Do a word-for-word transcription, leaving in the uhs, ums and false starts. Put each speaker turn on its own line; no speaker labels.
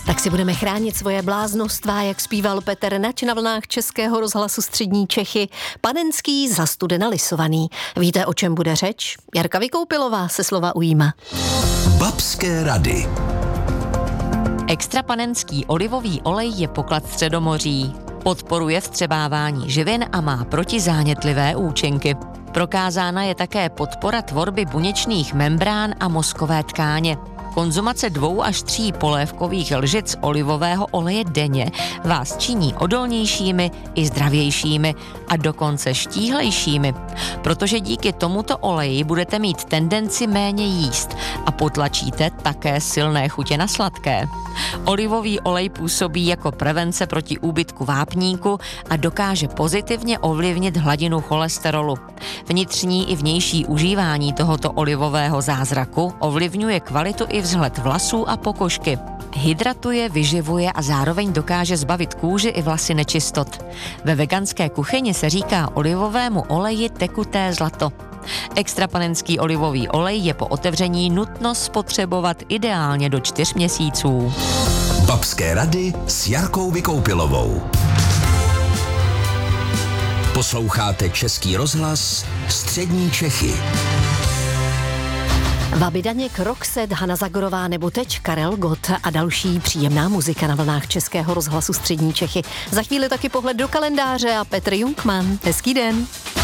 Tak si budeme chránit svoje bláznostva, jak zpíval Petr Nač na vlnách Českého rozhlasu Střední Čechy. Panenský zastudena lisovaný. Víte, o čem bude řeč? Jarka Vykoupilová se slova ujíma.
Babské rady.
Extra panenský olivový olej je poklad Středomoří. Podporuje vstřebávání živin a má protizánětlivé účinky. Prokázána je také podpora tvorby buněčných membrán a mozkové tkáně. Konzumace dvou až tří polévkových lžic olivového oleje denně vás činí odolnějšími i zdravějšími a dokonce štíhlejšími, protože díky tomuto oleji budete mít tendenci méně jíst a potlačíte také silné chutě na sladké. Olivový olej působí jako prevence proti úbytku vápníku a dokáže pozitivně ovlivnit hladinu cholesterolu. Vnitřní i vnější užívání tohoto olivového zázraku ovlivňuje kvalitu i vzhled vlasů a pokožky. Hydratuje, vyživuje a zároveň dokáže zbavit kůži i vlasy nečistot. Ve veganské kuchyni se říká olivovému oleji tekuté zlato. Extra panenský olivový olej je po otevření nutno spotřebovat ideálně do čtyř měsíců.
Babské rady s Jarkou Vykoupilovou. Posloucháte Český rozhlas Střední Čechy.
Vaby Daněk, Roxette, Hana Zagorová nebo teď Karel Gott a další příjemná muzika na vlnách Českého rozhlasu Střední Čechy. Za chvíli taky pohled do kalendáře a Petr Jungmann. Hezký den.